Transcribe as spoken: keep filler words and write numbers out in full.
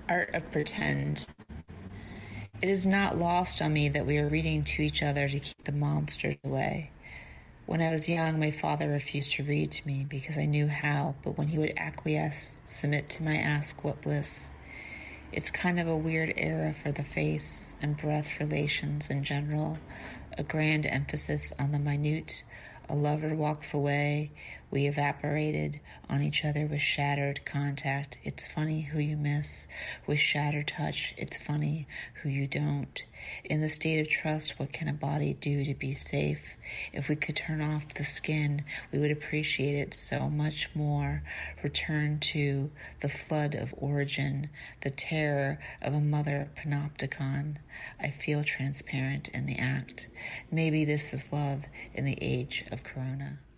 Art of Pretend. It is not lost on me that we are reading to each other to keep the monsters away. When I was young, my father refused to read to me because I knew how, but when he would acquiesce, submit to my ask what bliss. It's kind of a weird era for the face and breath relations in general, a grand emphasis on the minute. A lover walks away, we evaporated on each other with shattered contact. It's funny who you miss. With shattered touch, it's funny who you don't. In the state of trust, what can a body do to be safe? If we could turn off the skin, we would appreciate it so much more. Return to the flood of origin, the terror of a mother panopticon. I feel transparent in the act. Maybe this is love in the age of Corona.